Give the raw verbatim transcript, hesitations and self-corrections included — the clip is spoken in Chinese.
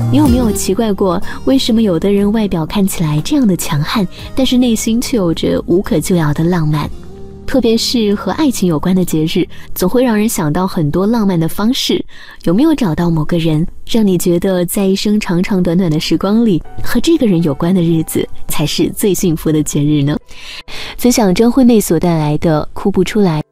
你有没有奇怪过，为什么有的人外表看起来这样的强悍，但是内心却有着无可救药的浪漫？特别是和爱情有关的节日，总会让人想到很多浪漫的方式。有没有找到某个人，让你觉得在一生长长短短的时光里，和这个人有关的日子才是最幸福的节日呢？分享张惠妹所带来的《哭不出来》。